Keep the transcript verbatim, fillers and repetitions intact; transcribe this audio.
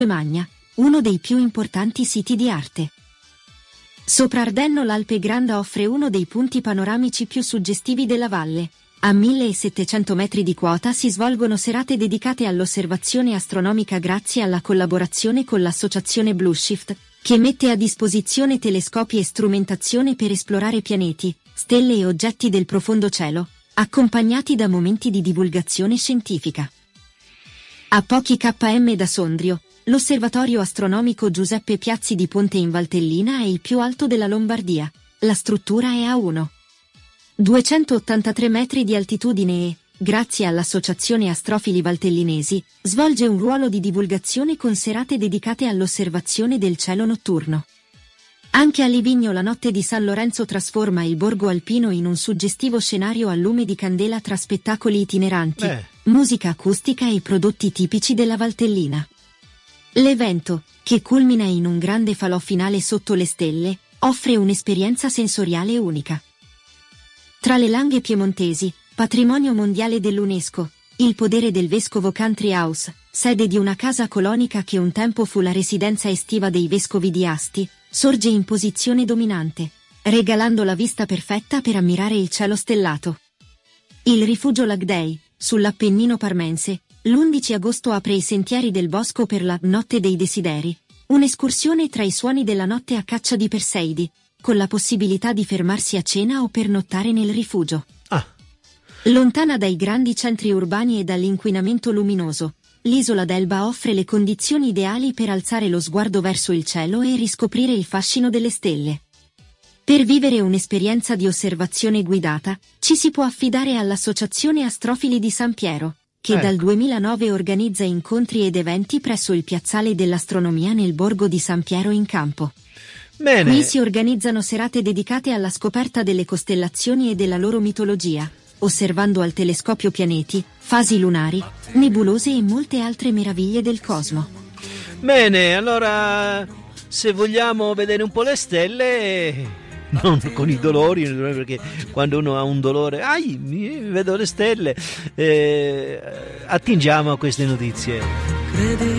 Magna, uno dei più importanti siti di arte. Sopra Ardenno l'Alpe Granda offre uno dei punti panoramici più suggestivi della valle. A millesettecento metri di quota si svolgono serate dedicate all'osservazione astronomica grazie alla collaborazione con l'associazione Blueshift, che mette a disposizione telescopi e strumentazione per esplorare pianeti, stelle e oggetti del profondo cielo, accompagnati da momenti di divulgazione scientifica. A pochi chilometri da Sondrio, l'osservatorio astronomico Giuseppe Piazzi di Ponte in Valtellina è il più alto della Lombardia. La struttura è a uno virgola duecentottantatré metri di altitudine e, grazie all'Associazione Astrofili Valtellinesi, svolge un ruolo di divulgazione con serate dedicate all'osservazione del cielo notturno. Anche a Livigno la notte di San Lorenzo trasforma il borgo alpino in un suggestivo scenario a lume di candela tra spettacoli itineranti, Beh. musica acustica e prodotti tipici della Valtellina. L'evento, che culmina in un grande falò finale sotto le stelle, offre un'esperienza sensoriale unica. Tra le Langhe piemontesi, patrimonio mondiale dell'UNESCO, il podere del vescovo Country House, sede di una casa colonica che un tempo fu la residenza estiva dei vescovi di Asti, sorge in posizione dominante, regalando la vista perfetta per ammirare il cielo stellato. Il rifugio Lagdei, sull'Appennino parmense, l'undici agosto apre i sentieri del bosco per la Notte dei Desideri, un'escursione tra i suoni della notte a caccia di Perseidi, con la possibilità di fermarsi a cena o pernottare nel rifugio. Ah. Lontana dai grandi centri urbani e dall'inquinamento luminoso, l'isola d'Elba offre le condizioni ideali per alzare lo sguardo verso il cielo e riscoprire il fascino delle stelle. Per vivere un'esperienza di osservazione guidata, ci si può affidare all'Associazione Astrofili di San Piero, che ecco. dal duemilanove organizza incontri ed eventi presso il Piazzale dell'Astronomia nel borgo di San Piero in Campo. Bene. Qui si organizzano serate dedicate alla scoperta delle costellazioni e della loro mitologia, osservando al telescopio pianeti, fasi lunari, nebulose e molte altre meraviglie del cosmo. Bene, allora se vogliamo vedere un po' le stelle, non con i dolori, perché quando uno ha un dolore, ai, vedo le stelle, eh, attingiamo a queste notizie.